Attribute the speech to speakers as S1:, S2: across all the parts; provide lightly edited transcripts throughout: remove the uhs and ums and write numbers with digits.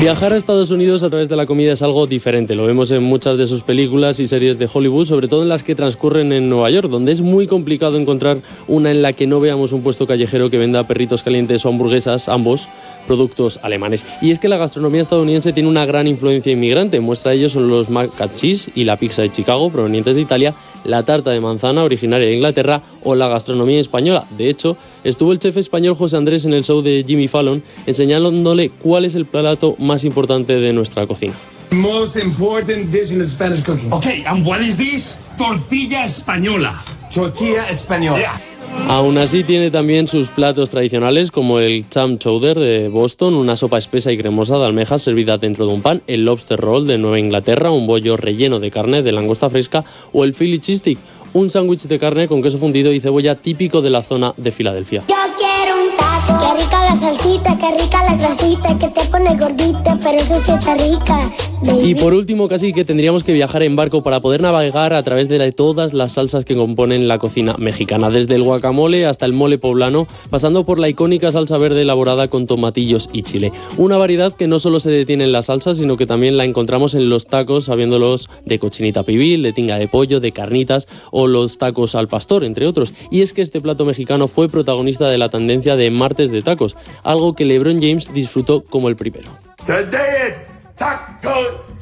S1: Viajar a Estados Unidos a través de la comida es algo diferente. Lo vemos en muchas de sus películas y series de Hollywood, sobre todo en las que transcurren en Nueva York, donde es muy complicado encontrar una en la que no veamos un puesto callejero que venda perritos calientes o hamburguesas, ambos productos alemanes. Y es que la gastronomía estadounidense tiene una gran influencia inmigrante. Muestra de ello son los mac and cheese y la pizza de Chicago, provenientes de Italia, la tarta de manzana, originaria de Inglaterra, o la gastronomía española. De hecho, estuvo el chef español José Andrés en el show de Jimmy Fallon enseñándole cuál es el plato más importante de nuestra cocina.
S2: Most important dish in the Spanish cooking.
S3: Okay, and what is this? Tortilla española.
S2: Tortilla española.
S3: Yeah.
S1: Aún así tiene también sus platos tradicionales como el clam chowder de Boston, una sopa espesa y cremosa de almejas servida dentro de un pan, el lobster roll de Nueva Inglaterra, un bollo relleno de carne de langosta fresca, o el Philly cheese stick, un sándwich de carne con queso fundido y cebolla típico de la zona de Filadelfia.
S4: Yo quiero un taco, qué rica la salsita, qué rica la grasita, que te pone gordita, pero eso sí está rica, baby.
S1: Y por último, casi que tendríamos que viajar en barco para poder navegar a través de todas las salsas que componen la cocina mexicana, desde el guacamole hasta el mole poblano, pasando por la icónica salsa verde elaborada con tomatillos y chile. Una variedad que no solo se detiene en las salsas, sino que también la encontramos en los tacos, sabiéndolos de cochinita pibil, de tinga de pollo, de carnitas o los tacos al pastor, entre otros. Y es que este plato mexicano fue protagonista de la tendencia de martes de tacos, algo que LeBron James disfrutó como el primero.
S2: Today is Taco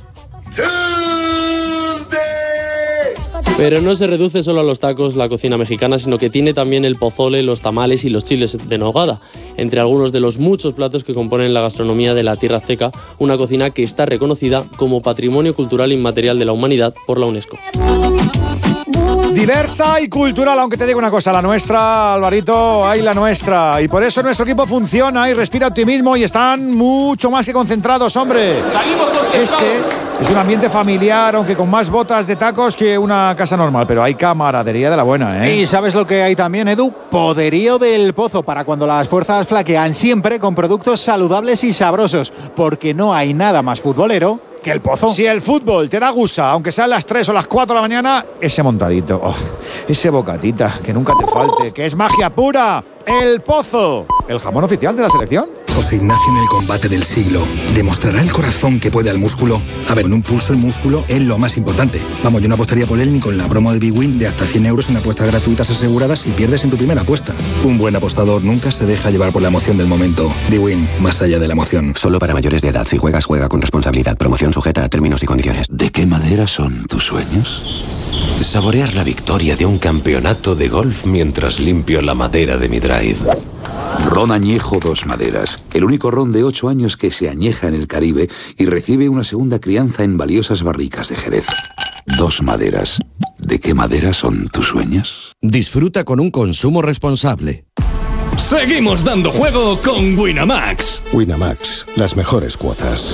S2: Tuesday.
S1: Pero no se reduce solo a los tacos la cocina mexicana, sino que tiene también el pozole, los tamales y los chiles de nogada, entre algunos de los muchos platos que componen la gastronomía de la tierra azteca, una cocina que está reconocida como Patrimonio Cultural Inmaterial de la Humanidad por la UNESCO.
S5: Diversa y cultural, aunque te digo una cosa, la nuestra, Alvarito, hay la nuestra. Y por eso nuestro equipo funciona y respira optimismo y están mucho más que concentrados, hombre. Es un ambiente familiar, aunque con más botas de tacos que una casa normal, pero hay camaradería de la buena, ¿eh?
S6: Y ¿sabes lo que hay también, Edu? Poderío del Pozo, para cuando las fuerzas flaquean, siempre con productos saludables y sabrosos, porque no hay nada más futbolero que el Pozo.
S5: Si el fútbol te da gusa, aunque sean las 3 o las 4 de la mañana, ese montadito, ese bocatita, que nunca te falte, que es magia pura. El Pozo, el jamón oficial de la selección.
S7: José Ignacio en el combate del siglo. ¿Demostrará el corazón que puede al músculo? A ver, en un pulso el músculo es lo más importante. Vamos, yo no apostaría por él ni con la promo de Big Win de hasta 100 euros en apuestas gratuitas aseguradas si pierdes en tu primera apuesta. Un buen apostador nunca se deja llevar por la emoción del momento. Big Win, más allá de la emoción.
S8: Solo para mayores de edad. Si juegas, juega con responsabilidad. Promoción sujeta a términos y condiciones.
S9: ¿De qué madera son tus sueños? Saborear la victoria de un campeonato de golf mientras limpio la madera de mi drive. Ron Añejo Dos Maderas, el único ron de 8 años que se añeja en el Caribe y recibe una segunda crianza en valiosas barricas de Jerez. Dos Maderas. ¿De qué madera son tus sueños?
S10: Disfruta con un consumo responsable.
S3: Seguimos dando juego con Winamax.
S11: Winamax, las mejores cuotas.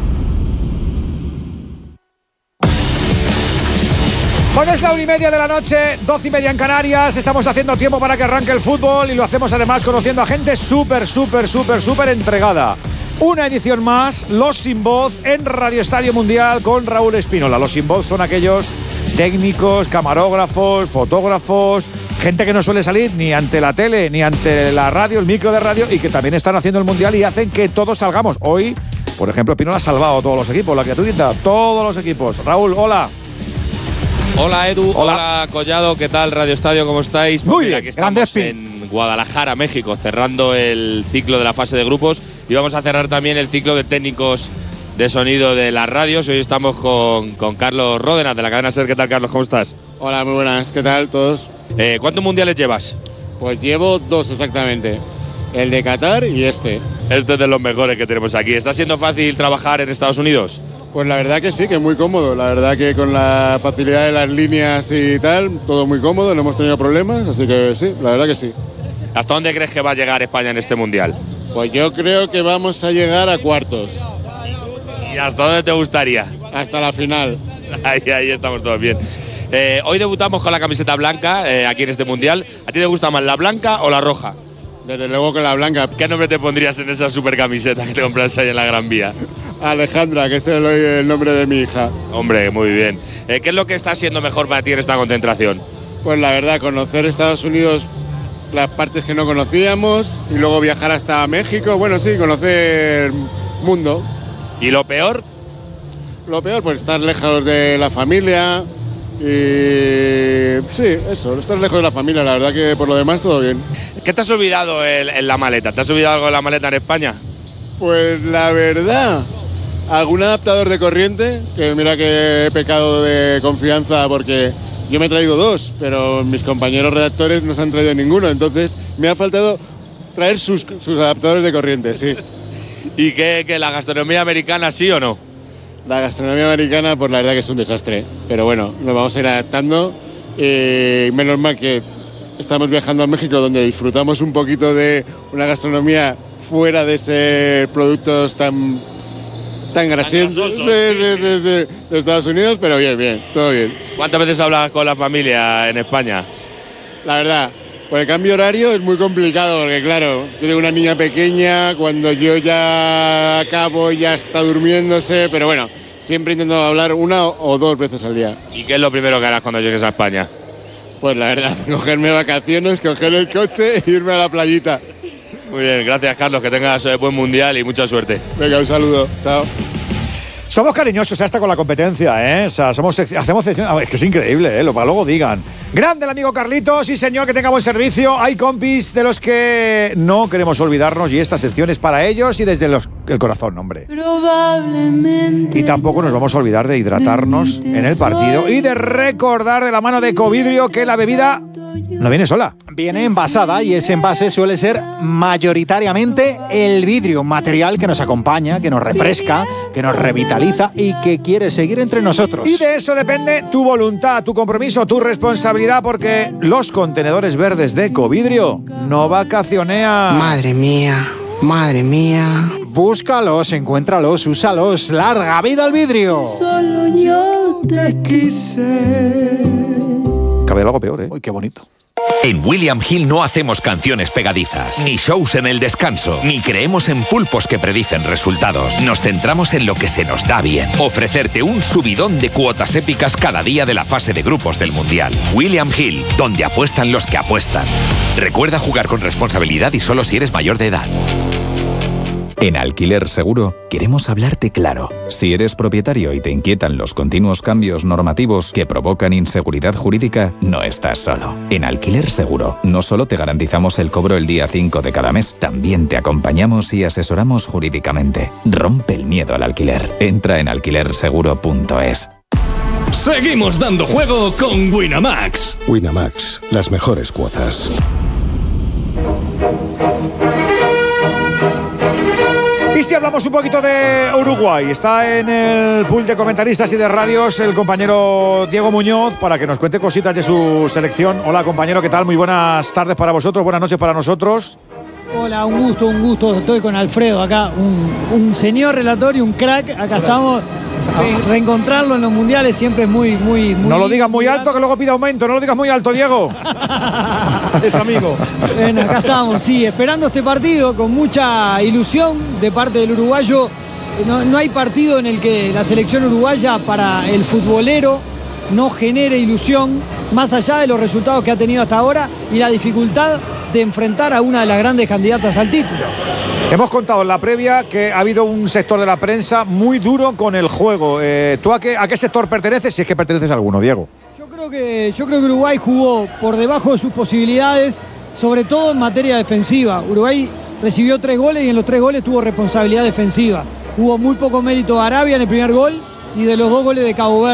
S5: Bueno, es la 1:30 de la noche, 12:30 en Canarias. Estamos haciendo tiempo para que arranque el fútbol y lo hacemos además conociendo a gente súper entregada. Una edición más, Los Sin Voz en Radio Estadio Mundial con Raúl Espínola. Los Sin Voz son aquellos técnicos, camarógrafos, fotógrafos, gente que no suele salir ni ante la tele, ni ante la radio, el micro de radio, y que también están haciendo el Mundial y hacen que todos salgamos. Hoy, por ejemplo, Espínola ha salvado a todos los equipos, la criaturita, todos los equipos. Raúl, hola.
S12: Hola Edu, hola Collado, ¿qué tal Radio Estadio? ¿Cómo estáis?
S5: Muy bien,
S12: aquí estamos en Guadalajara, México, cerrando el ciclo de la fase de grupos y vamos a cerrar también el ciclo de técnicos de sonido de las radios. Hoy estamos con Carlos Ródenas de la cadena SER. ¿Qué tal, Carlos? ¿Cómo estás?
S13: Hola, muy buenas, ¿qué tal todos?
S12: ¿Cuántos mundiales llevas?
S13: Pues llevo 2 exactamente, el de Qatar y este.
S12: Este es de los mejores que tenemos aquí. ¿Está siendo fácil trabajar en Estados Unidos?
S13: Pues la verdad que sí, que es muy cómodo. La verdad que con la facilidad de las líneas y tal, todo muy cómodo, no hemos tenido problemas, así que sí, la verdad que sí.
S12: ¿Hasta dónde crees que va a llegar España en este mundial?
S13: Pues yo creo que vamos a llegar a cuartos.
S12: ¿Y hasta dónde te gustaría?
S13: Hasta la final.
S12: Ahí estamos todos bien. Hoy debutamos con la camiseta blanca aquí en este mundial. ¿A ti te gusta más la blanca o la roja?
S13: Desde luego que la blanca.
S12: ¿Qué nombre te pondrías en esa super camiseta que te compraste ahí en la Gran Vía?
S13: Alejandra, que es el nombre de mi hija.
S12: Hombre, muy bien. ¿Qué es lo que está siendo mejor para ti en esta concentración?
S13: Pues la verdad, conocer Estados Unidos, las partes que no conocíamos, y luego viajar hasta México. Bueno, sí, conocer mundo.
S12: ¿Y lo peor?
S13: Lo peor, pues estar lejos de la familia. Y sí, eso, estar lejos de la familia. La verdad que por lo demás todo bien.
S12: ¿Qué te has olvidado en la maleta? ¿Te has olvidado algo en la maleta en España?
S13: Pues la verdad, algún adaptador de corriente, que mira que he pecado de confianza porque yo me he traído 2, pero mis compañeros redactores no se han traído ninguno, entonces me ha faltado traer sus adaptadores de corriente, sí.
S12: ¿Y que la gastronomía americana sí o no?
S13: La gastronomía americana, pues la verdad que es un desastre, pero bueno, nos vamos a ir adaptando. Menos mal que estamos viajando a México, donde disfrutamos un poquito de una gastronomía fuera de ser productos tan grasientos de Estados Unidos, pero bien, todo bien.
S12: ¿Cuántas veces hablas con la familia en España?
S13: La verdad, por el cambio horario es muy complicado, porque claro, yo tengo una niña pequeña, cuando yo ya acabo ya está durmiéndose, pero bueno, siempre intento hablar 1 o 2 veces al día.
S12: ¿Y qué es lo primero que harás cuando llegues a España?
S13: Pues la verdad, cogerme vacaciones, coger el coche e irme a la playita.
S12: Muy bien, gracias Carlos, que tengas buen mundial y mucha suerte.
S13: Venga, un saludo, chao.
S5: Somos cariñosos hasta con la competencia, ¿eh? O sea, hacemos sección, es que es increíble, ¿eh? Para luego digan. Grande el amigo Carlitos, sí señor, que tenga buen servicio. Hay compis de los que no queremos olvidarnos y esta sección es para ellos y desde el corazón, hombre.
S14: Probablemente.
S5: Y tampoco nos vamos a olvidar de hidratarnos en el partido y de recordar de la mano de Ecovidrio que la bebida no viene sola.
S6: Viene envasada y ese envase suele ser mayoritariamente el vidrio, un material que nos acompaña, que nos refresca, que nos revitaliza y que quiere seguir entre nosotros.
S5: Y de eso depende tu voluntad, tu compromiso, tu responsabilidad, porque los contenedores verdes de Ecovidrio no vacacionean.
S15: Madre mía. Madre mía.
S6: Búscalos, encuéntralos, úsalos. ¡Larga vida al vidrio!
S14: Solo yo te quise.
S5: Cabe algo peor, ¿eh?
S6: Uy, qué bonito.
S16: En William Hill no hacemos canciones pegadizas, ni shows en el descanso, ni creemos en pulpos que predicen resultados. Nos centramos en lo que se nos da bien. Ofrecerte un subidón de cuotas épicas cada día de la fase de grupos del Mundial. William Hill, donde apuestan los que apuestan. Recuerda jugar con responsabilidad y solo si eres mayor de edad.
S17: En Alquiler Seguro queremos hablarte claro. Si eres propietario y te inquietan los continuos cambios normativos que provocan inseguridad jurídica, no estás solo. En Alquiler Seguro no solo te garantizamos el cobro el día 5 de cada mes, también te acompañamos y asesoramos jurídicamente. Rompe el miedo al alquiler. Entra en alquilerseguro.es.
S3: Seguimos dando juego con Winamax.
S11: Winamax, las mejores cuotas.
S5: Y si hablamos un poquito de Uruguay, está en el pool de comentaristas y de radios el compañero Diego Muñoz para que nos cuente cositas de su selección. Hola compañero, ¿qué tal? Muy buenas tardes para vosotros, buenas noches para nosotros.
S18: Hola, un gusto, estoy con Alfredo acá, un señor relator y un crack, acá estamos. Reencontrarlo en los mundiales siempre es muy.
S5: No lo digas muy alto que luego pide aumento, no lo digas muy alto, Diego.
S18: Es amigo. Bueno, acá estamos, sí, esperando este partido con mucha ilusión de parte del uruguayo. No hay partido en el que la selección uruguaya para el futbolero no genere ilusión, más allá de los resultados que ha tenido hasta ahora y la dificultad de enfrentar a una de las grandes candidatas al título.
S5: Hemos contado en la previa que ha habido un sector de la prensa muy duro con el juego. ¿Tú a qué sector perteneces? Si es que perteneces a alguno, Diego.
S18: Yo creo que Uruguay jugó por debajo de sus posibilidades, sobre todo en materia defensiva. Uruguay recibió 3 goles y en los 3 goles tuvo responsabilidad defensiva. Hubo muy poco mérito de Arabia en el primer gol y de los 2 goles de Cabo Verde.